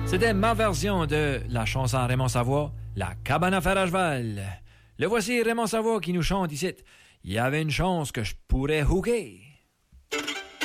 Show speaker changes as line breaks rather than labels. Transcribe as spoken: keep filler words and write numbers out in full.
C'était ma version de la chanson Raymond Savoie, La cabane à fer à cheval. Le voici Raymond Savoie qui nous chante ici. Il y avait une chance que je pourrais hooker.